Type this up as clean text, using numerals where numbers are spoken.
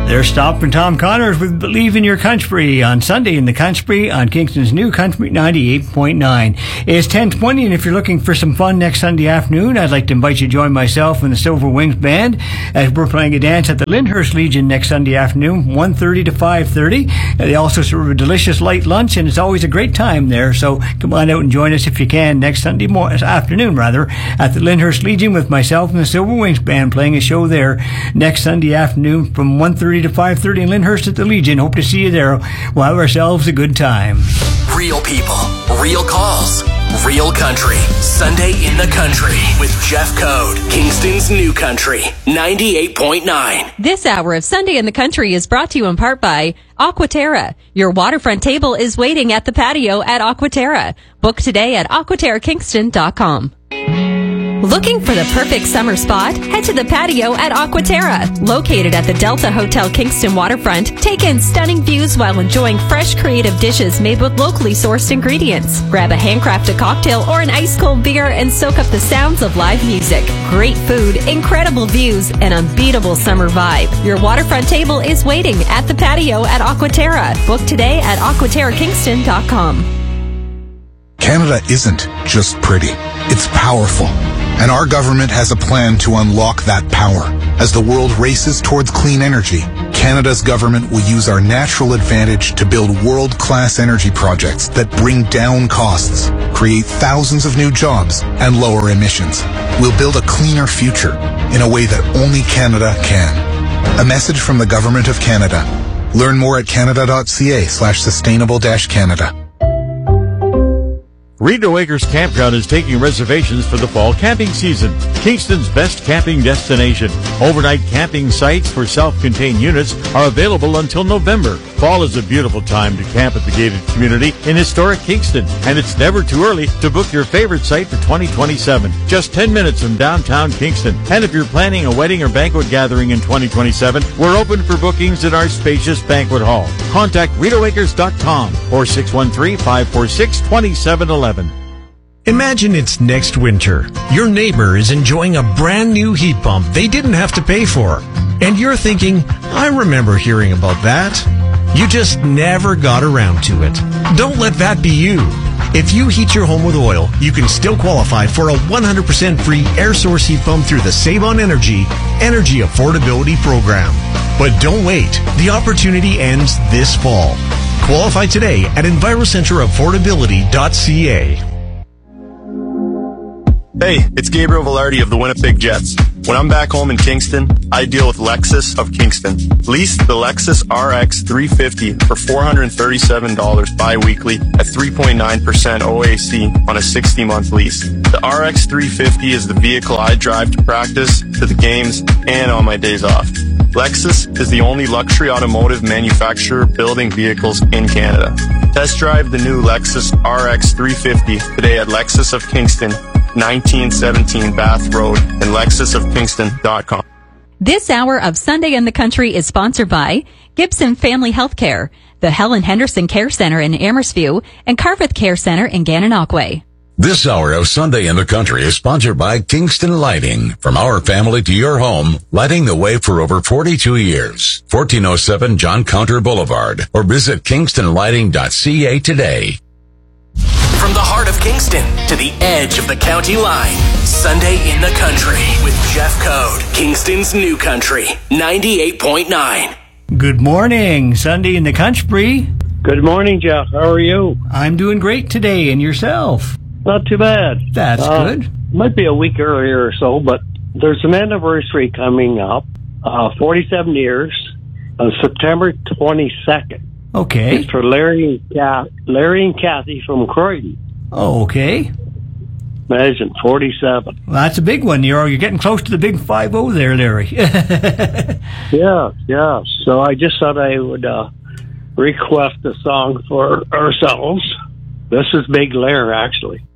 There's Stop from Tom Connors with Believe in Your Country on Sunday in the Country on Kingston's New Country 98.9. It's 10:20, and if you're looking for some fun next Sunday afternoon, I'd like to invite you to join myself and the Silver Wings Band as we're playing a dance at the Lyndhurst Legion next Sunday afternoon, 1:30 to 5:30. They also serve a delicious light lunch, and it's always a great time there, so come on out and join us if you can next afternoon at the Lyndhurst Legion with myself and the Silver Wings Band playing a show there next Sunday afternoon from 1:30 to 5:30 in Lyndhurst at the Legion. Hope to see you there. We'll have ourselves a good time. Real people, real calls, real country. Sunday in the Country with Jeff Code, Kingston's New Country 98.9. This hour of Sunday in the Country is brought to you in part by Aquaterra. Your waterfront table is waiting at the patio at Aquaterra. Book today at aquaterrakingston.com. Looking for the perfect summer spot? Head to the patio at Aquaterra. Located at the Delta Hotel Kingston waterfront, take in stunning views while enjoying fresh, creative dishes made with locally sourced ingredients. Grab a handcrafted cocktail or an ice-cold beer and soak up the sounds of live music. Great food, incredible views, and unbeatable summer vibe. Your waterfront table is waiting at the patio at Aquaterra. Book today at aquaterrakingston.com. Canada isn't just pretty. It's powerful. And our government has a plan to unlock that power. As the world races towards clean energy, Canada's government will use our natural advantage to build world-class energy projects that bring down costs, create thousands of new jobs, and lower emissions. We'll build a cleaner future in a way that only Canada can. A message from the Government of Canada. Learn more at canada.ca/sustainable-Canada. Rideau Acres Campground is taking reservations for the fall camping season. Kingston's best camping destination. Overnight camping sites for self-contained units are available until November. Fall is a beautiful time to camp at the gated community in historic Kingston, and it's never too early to book your favorite site for 2027. Just 10 minutes from downtown Kingston. And if you're planning a wedding or banquet gathering in 2027, we're open for bookings in our spacious banquet hall. Contact RideauAcres.com or 613-546-2711. Imagine it's next winter. Your neighbor is enjoying a brand new heat pump they didn't have to pay for. And you're thinking, I remember hearing about that. You just never got around to it. Don't let that be you. If you heat your home with oil, you can still qualify for a 100% free air source heat pump through the Save on Energy Energy Affordability Program. But don't wait. The opportunity ends this fall. Qualify today at EnviroCenterAffordability.ca. Hey, it's Gabriel Velarde of the Winnipeg Jets. When I'm back home in Kingston, I deal with Lexus of Kingston. Lease the Lexus RX 350 for $437 bi-weekly at 3.9% OAC on a 60-month lease. The RX 350 is the vehicle I drive to practice, to the games, and on my days off. Lexus is the only luxury automotive manufacturer building vehicles in Canada. Test drive the new Lexus RX 350 today at Lexus of Kingston, 1917 Bath Road, and lexusofkingston.com. This hour of Sunday in the Country is sponsored by Gibson Family Healthcare, the Helen Henderson Care Center in Amherstview, and Carveth Care Center in Gananoque. This hour of Sunday in the Country is sponsored by Kingston Lighting. From our family to your home, lighting the way for over 42 years. 1407 John Counter Boulevard, or visit kingstonlighting.ca today. From the heart of Kingston to the edge of the county line, Sunday in the Country with Jeff Code, Kingston's New Country 98.9. Good morning, Sunday in the Country. Good morning, Jeff. How are you? I'm doing great today, and yourself? Not too bad. That's good. Might be a week earlier or so, but there's an anniversary coming up, 47 years, on September 22nd. Okay. It's for Larry and Kathy from Croydon. Oh, okay. Imagine, 47. Well, that's a big one. You're getting close to the big 5-0 there, Larry. Yeah. So I just thought I would request a song for ourselves. This is Big Larry, actually.